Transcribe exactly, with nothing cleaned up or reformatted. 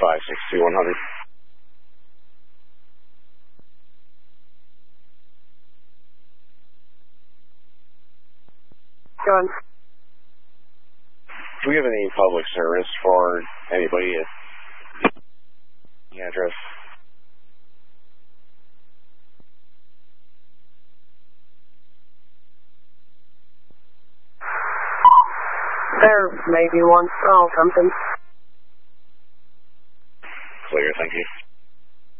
five six two one hundred. Go on. Do we have any public service for anybody at the address? There may be one. Oh, something.